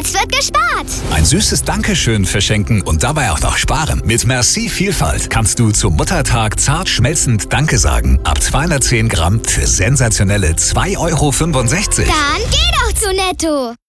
Jetzt wird gespart. Ein süßes Dankeschön verschenken und dabei auch noch sparen. Mit Merci Vielfalt kannst du zum Muttertag zart schmelzend Danke sagen. Ab 210 Gramm für sensationelle 2,65 €. Dann geh doch zu Netto.